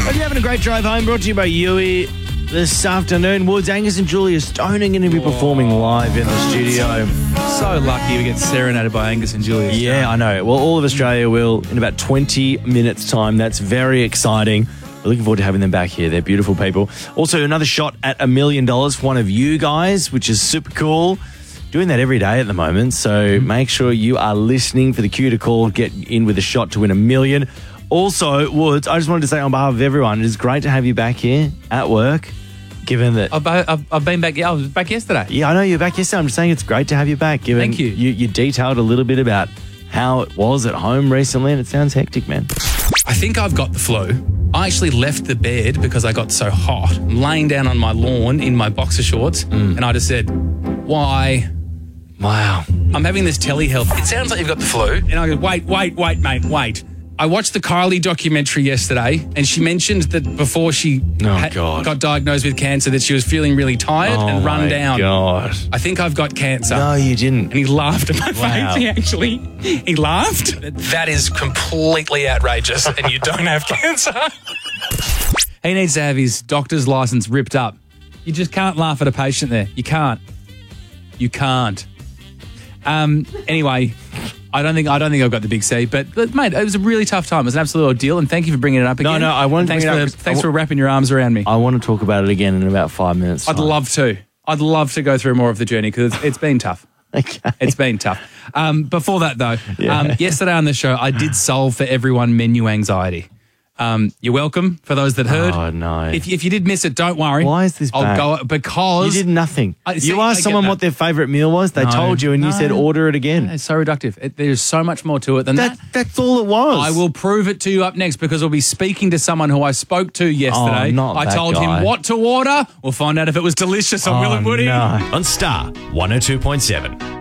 Hope you're having a great drive home. Brought to you by Yui this afternoon. Woods, Angus and Julia Stone are going to be performing live in the studio. So lucky we get serenaded by Angus and Julia Stone. Yeah, I know. Well, all of Australia will in about 20 minutes' time. That's very exciting. We're looking forward to having them back here. They're beautiful people. Also, another shot at $1 million for one of you guys, which is super cool. Doing that every day at the moment. So make sure you are listening for the cue to call, get in with a shot to win $1 million. Also, Woods, I just wanted to say on behalf of everyone, it is great to have you back here at work, given that... I've been back. I was back yesterday. Yeah, I know you're back yesterday. I'm just saying it's great to have you back, given Thank you. You detailed a little bit about how it was at home recently, and it sounds hectic, man. I think I've got the flu. I actually left the bed because I got so hot. I'm laying down on my lawn in my boxer shorts, and I just said, why? Wow. I'm having this telehealth. It sounds like you've got the flu. And I go, wait, mate, wait. I watched the Kylie documentary yesterday, and she mentioned that before she got diagnosed with cancer that she was feeling really tired and run down. God. I think I've got cancer. No, you didn't. And he laughed at my Wow. face. He laughed. That is completely outrageous, and you don't have cancer. He needs to have his doctor's license ripped up. You just can't laugh at a patient there. You can't. Anyway, I don't think I've got the big C, but mate, it was a really tough time. It was an absolute ordeal, and thank you for bringing it up again. No, I wanted to bring it up. Thanks for wrapping your arms around me. I want to talk about it again in about 5 minutes. I'd love to go through more of the journey because it's been tough. Okay. It's been tough. Before that, though, yesterday on the show, I did solve for everyone menu anxiety. You're welcome for those that heard. Oh, no. If you did miss it, don't worry. Why is this bad? I'll go because You did nothing. You asked someone what their favourite meal was. They told you, and you said order it again. It's so reductive. There's so much more to it than that. That's all it was. I will prove it to you up next because we'll be speaking to someone who I spoke to yesterday. I told him what to order. We'll find out if it was delicious on Will and Woody. No. On Star 102.7.